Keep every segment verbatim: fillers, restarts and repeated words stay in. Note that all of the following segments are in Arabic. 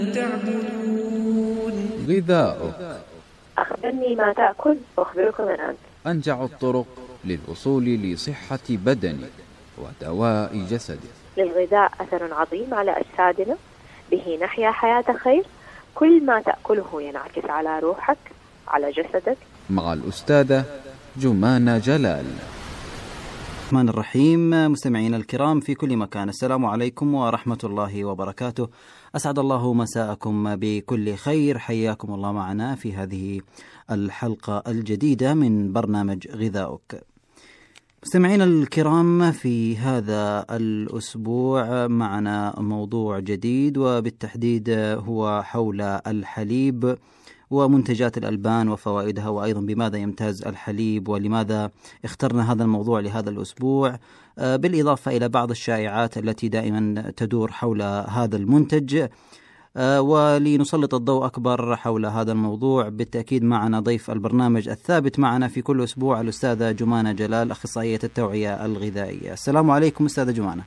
تعبدون. غذاؤك. أخبرني ما تأكل وأخبرك من أنت. أنجع الطرق للوصول لصحة بدنك ودواء جسدك. للغذاء أثر عظيم على أجسادنا، به نحيا حياة خير. كل ما تأكله ينعكس على روحك، على جسدك. مع الأستاذة جمانة جلال. الرحمن الرحيم. مستمعينا الكرام في كل مكان، السلام عليكم ورحمة الله وبركاته. أسعد الله مساءكم بكل خير. حياكم الله معنا في هذه الحلقة الجديدة من برنامج غذاؤك. مستمعينا الكرام، في هذا الأسبوع معنا موضوع جديد، وبالتحديد هو حول الحليب ومنتجات الألبان وفوائدها، وأيضا بماذا يمتاز الحليب ولماذا اخترنا هذا الموضوع لهذا الأسبوع، بالإضافة إلى بعض الشائعات التي دائما تدور حول هذا المنتج. ولنسلط الضوء أكبر حول هذا الموضوع بالتأكيد معنا ضيف البرنامج الثابت معنا في كل أسبوع، الأستاذة جمانة جلال، أخصائية التوعية الغذائية. السلام عليكم أستاذة جمانة.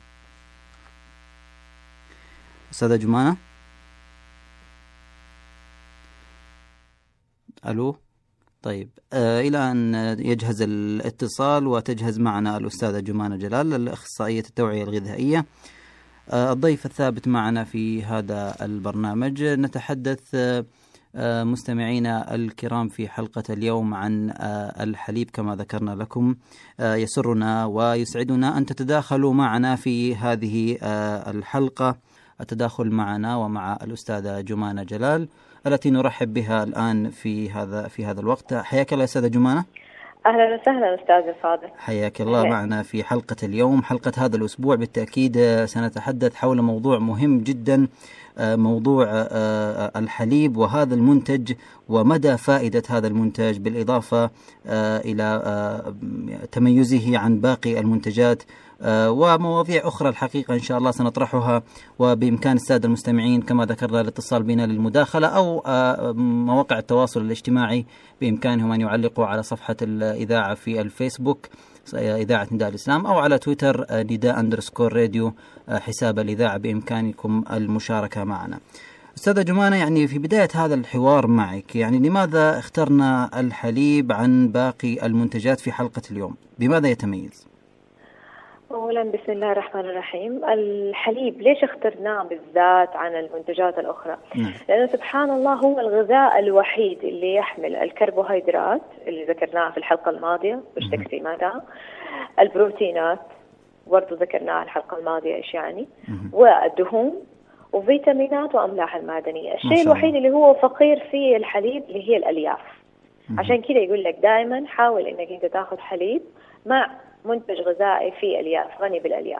أستاذة جمانة، ألو. طيب، آه إلى أن يجهز الاتصال وتجهز معنا الأستاذة جمانة جلال، الأخصائية التوعية الغذائية، آه الضيف الثابت معنا في هذا البرنامج. نتحدث آه مستمعينا الكرام في حلقة اليوم عن آه الحليب كما ذكرنا لكم. آه يسرنا ويسعدنا أن تتداخلوا معنا في هذه آه الحلقة، التداخل معنا ومع الأستاذة جمانة جلال التي نرحب بها الآن في هذا في هذا الوقت. حياك الله أستاذة جمانة. أهلا وسهلا أستاذ فاضل. حياك الله أهلا. معنا في حلقة اليوم، حلقة هذا الأسبوع بالتأكيد سنتحدث حول موضوع مهم جدا، موضوع الحليب وهذا المنتج ومدى فائدة هذا المنتج، بالإضافة إلى تميزه عن باقي المنتجات، ومواضيع أخرى الحقيقة إن شاء الله سنطرحها. وبإمكان السادة المستمعين كما ذكرنا الاتصال بنا للمداخلة، أو مواقع التواصل الاجتماعي بإمكانهم أن يعلقوا على صفحة الإذاعة في الفيسبوك إذاعة نداء الإسلام، أو على تويتر نداء أندرسكور راديو حساب الإذاعة، بإمكانكم المشاركة معنا. أستاذة جمانة، يعني في بداية هذا الحوار معك، يعني لماذا اخترنا الحليب عن باقي المنتجات في حلقة اليوم؟ بماذا يتميز؟ أولا بسم الله الرحمن الرحيم. الحليب ليش اخترناه بالذات عن المنتجات الأخرى؟ نعم. لأنه سبحان الله هو الغذاء الوحيد اللي يحمل الكربوهيدرات اللي ذكرناها في الحلقة الماضية وش تكفي مدى، البروتينات برضو ذكرناها الحلقة الماضية إيش يعني، والدهون وفيتامينات وأملاح المعدنية. الشيء الوحيد اللي هو فقير فيه الحليب اللي هي الألياف. مم. عشان كده يقول لك دائما حاول إنك أنت تأخذ حليب مع منتج غذائي فيه ألياف، غني بالألياف.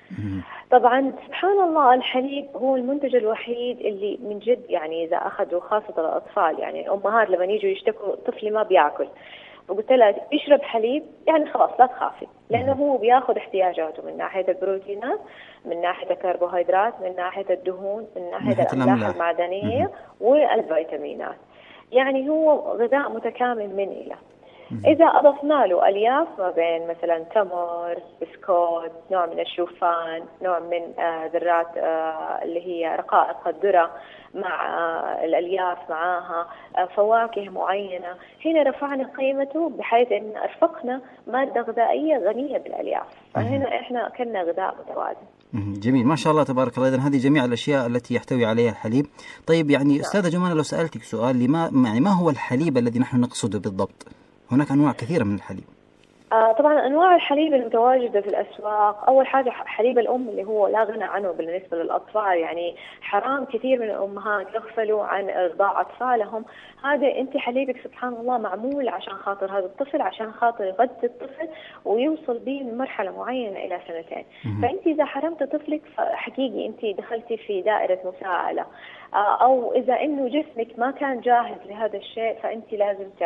طبعا سبحان الله الحليب هو المنتج الوحيد اللي من جد يعني إذا أخذوا خاصة الأطفال، يعني الأمهات لما يجوا يشتكوا طفلي ما بيأكل وقلت لها يشرب حليب، يعني خلاص لا تخافي، لأنه هو بياخذ احتياجاته من ناحية البروتينات، من ناحية الكربوهيدرات، من ناحية الدهون، من ناحية الأملاح المعدنية والفيتامينات. يعني هو غذاء متكامل من إلى. إذا أضفنا له ألياف ما بين مثلا تمر، بسكوت، نوع من الشوفان، نوع من آه ذرات آه اللي هي رقائق الذرة، مع آه الألياف معاها آه فواكه معينة، هنا رفعنا قيمته بحيث أن أرفقنا مادة غذائية غنية بالألياف، فهنا إحنا أكلنا غذاء متوازن. جميل، ما شاء الله تبارك الله. إذن هذه جميع الأشياء التي يحتوي عليها الحليب. طيب يعني نعم. أستاذة جمانة، لو سألتك سؤال، لما يعني ما هو الحليب الذي نحن نقصده بالضبط؟ هناك أنواع كثيرة من الحليب. آه طبعا أنواع الحليب المتواجدة في الأسواق، أول حاجة حليب الأم اللي هو لا غنى عنه بالنسبة للأطفال، يعني حرام كثير من الأمهات يغفلوا عن إرضاع أطفالهم. هذا أنت حليبك سبحان الله معمول عشان خاطر هذا الطفل، عشان خاطر يغذي الطفل ويوصل به من مرحلة معينة إلى سنتين. م- فأنت إذا حرمت طفلك حقيقي أنت دخلتي في دائرة مساءلة، آه أو إذا إنه جسمك ما كان جاهز لهذا الشيء فأنت لازم